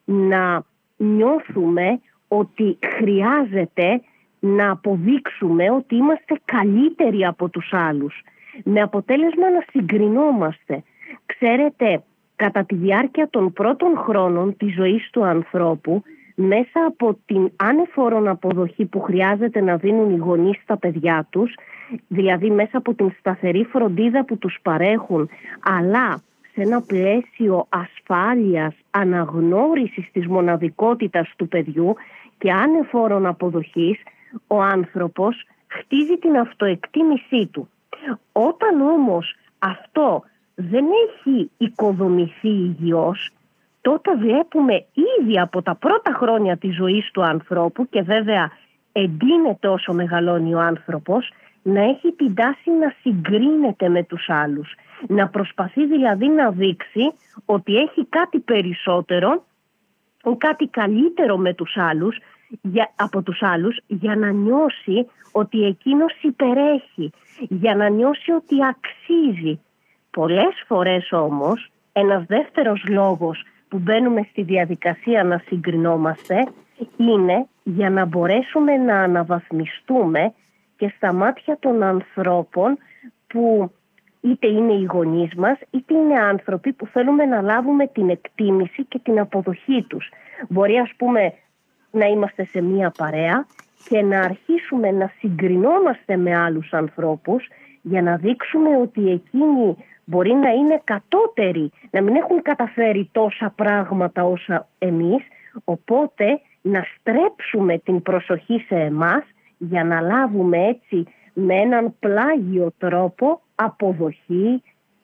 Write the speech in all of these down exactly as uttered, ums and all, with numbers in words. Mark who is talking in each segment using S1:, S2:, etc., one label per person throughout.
S1: να νιώθουμε ότι χρειάζεται να αποδείξουμε ότι είμαστε καλύτεροι από τους άλλους, με αποτέλεσμα να συγκρινόμαστε. Ξέρετε, κατά τη διάρκεια των πρώτων χρόνων της ζωής του ανθρώπου, μέσα από την ανεφόρον αποδοχή που χρειάζεται να δίνουν οι γονείς στα παιδιά τους, δηλαδή μέσα από την σταθερή φροντίδα που τους παρέχουν, αλλά σε ένα πλαίσιο ασφάλειας, αναγνώρισης της μοναδικότητας του παιδιού και ανεφόρον αποδοχής, ο άνθρωπος χτίζει την αυτοεκτίμησή του. Όταν όμως αυτό δεν έχει οικοδομηθεί υγιώς, τότε βλέπουμε ήδη από τα πρώτα χρόνια της ζωής του ανθρώπου, και βέβαια εντείνεται όσο μεγαλώνει ο άνθρωπος, να έχει την τάση να συγκρίνεται με τους άλλους. Να προσπαθεί δηλαδή να δείξει ότι έχει κάτι περισσότερο ή κάτι καλύτερο με τους άλλους, για, από τους άλλους, για να νιώσει ότι εκείνος υπερέχει, για να νιώσει ότι αξίζει. Πολλές φορές όμως ένας δεύτερος λόγος που μπαίνουμε στη διαδικασία να συγκρινόμαστε είναι για να μπορέσουμε να αναβαθμιστούμε και στα μάτια των ανθρώπων που είτε είναι οι γονείς μας, είτε είναι άνθρωποι που θέλουμε να λάβουμε την εκτίμηση και την αποδοχή τους. Μπορεί, ας πούμε, να είμαστε σε μία παρέα και να αρχίσουμε να συγκρινόμαστε με άλλους ανθρώπους για να δείξουμε ότι εκείνοι μπορεί να είναι κατώτεροι, να μην έχουν καταφέρει τόσα πράγματα όσα εμείς, οπότε να στρέψουμε την προσοχή σε εμάς για να λάβουμε έτσι με έναν πλάγιο τρόπο αποδοχή,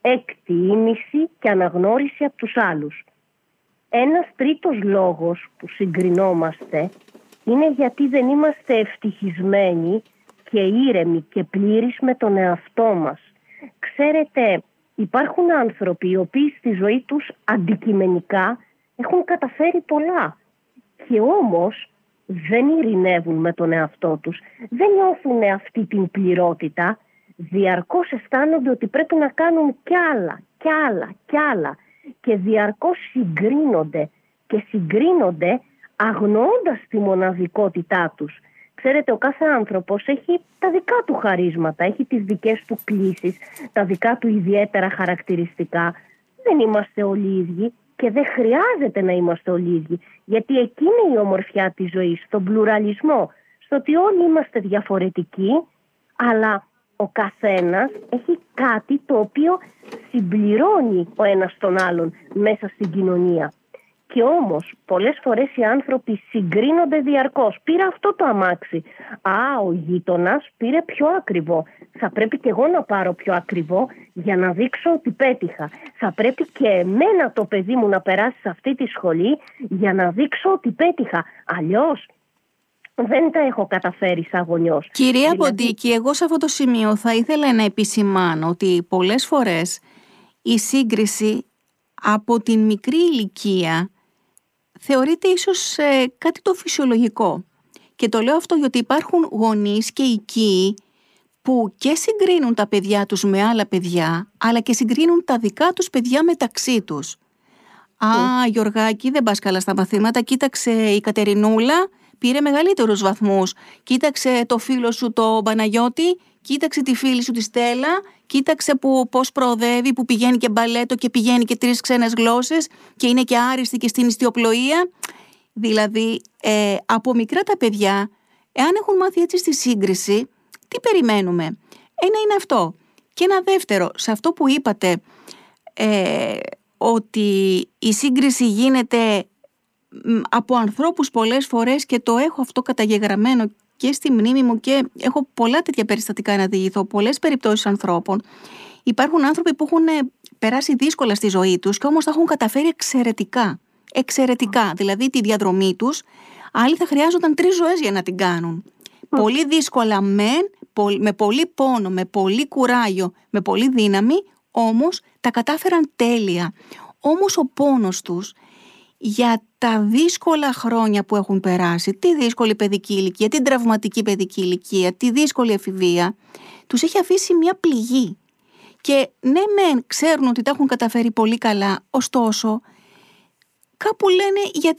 S1: εκτίμηση και αναγνώριση από τους άλλους. Ένας τρίτος λόγος που συγκρινόμαστε είναι γιατί δεν είμαστε ευτυχισμένοι και ήρεμοι και πλήρεις με τον εαυτό μας. Ξέρετε, υπάρχουν άνθρωποι οι οποίοι στη ζωή τους αντικειμενικά έχουν καταφέρει πολλά και όμως δεν ειρηνεύουν με τον εαυτό τους, δεν νιώθουν αυτή την πληρότητα, διαρκώς αισθάνονται ότι πρέπει να κάνουν κι άλλα, κι άλλα, κι άλλα και διαρκώς συγκρίνονται και συγκρίνονται αγνοώντας τη μοναδικότητά τους. Ξέρετε, ο κάθε άνθρωπος έχει τα δικά του χαρίσματα, έχει τις δικές του κλίσεις, τα δικά του ιδιαίτερα χαρακτηριστικά. Δεν είμαστε όλοι ίδιοι και δεν χρειάζεται να είμαστε όλοι ίδιοι, γιατί εκεί είναι η ομορφιά της ζωής, στον πλουραλισμό, στο ότι όλοι είμαστε διαφορετικοί, αλλά ο καθένας έχει κάτι το οποίο συμπληρώνει ο ένας τον άλλον μέσα στην κοινωνία. Και όμως πολλές φορές οι άνθρωποι συγκρίνονται διαρκώς. Πήρα αυτό το αμάξι. Α, ο γείτονας πήρε πιο ακριβό. Θα πρέπει και εγώ να πάρω πιο ακριβό για να δείξω ότι πέτυχα. Θα πρέπει και εμένα το παιδί μου να περάσει σε αυτή τη σχολή για να δείξω ότι πέτυχα. Αλλιώς δεν τα έχω καταφέρει σαν γονιός.
S2: Κυρία
S1: δηλαδή...
S2: Ποντίκη, εγώ σε αυτό το σημείο θα ήθελα να επισημάνω ότι πολλές φορές η σύγκριση από την μικρή ηλικία θεωρείται ίσως ε, κάτι το φυσιολογικό. Και το λέω αυτό γιατί υπάρχουν γονείς και οικοί που και συγκρίνουν τα παιδιά τους με άλλα παιδιά, αλλά και συγκρίνουν τα δικά τους παιδιά μεταξύ τους. Mm. Α, Γιωργάκη, δεν πας καλά στα μαθήματα, κοίταξε η Κατερινούλα, πήρε μεγαλύτερους βαθμούς. Κοίταξε το φίλο σου το Παναγιώτη, κοίταξε τη φίλη σου τη Στέλλα, κοίταξε που, πώς προοδεύει, που πηγαίνει και μπαλέτο και πηγαίνει και τρεις ξένες γλώσσες και είναι και άριστη και στην ιστιοπλοεία. Δηλαδή, ε, από μικρά τα παιδιά, εάν έχουν μάθει έτσι στη σύγκριση, τι περιμένουμε? Ένα είναι αυτό. Και ένα δεύτερο, σε αυτό που είπατε, ε, ότι η σύγκριση γίνεται από ανθρώπους πολλές φορές, και το έχω αυτό καταγεγραμμένο και στη μνήμη μου και έχω πολλά τέτοια περιστατικά να διηγηθώ, πολλές περιπτώσεις ανθρώπων. Υπάρχουν άνθρωποι που έχουν περάσει δύσκολα στη ζωή τους και όμως τα έχουν καταφέρει εξαιρετικά. Εξαιρετικά. Δηλαδή τη διαδρομή τους, άλλοι θα χρειάζονταν τρεις ζωές για να την κάνουν. Πολύ δύσκολα μεν, με πολύ πόνο, με πολύ κουράγιο, με πολύ δύναμη, όμως τα κατάφεραν τέλεια. Όμως ο πόνος τους για τα δύσκολα χρόνια που έχουν περάσει, τη δύσκολη παιδική ηλικία, την τραυματική παιδική ηλικία, τη δύσκολη εφηβεία, τους έχει αφήσει μια πληγή. Και ναι μεν ξέρουν ότι τα έχουν καταφέρει πολύ καλά, ωστόσο κάπου λένε γιατί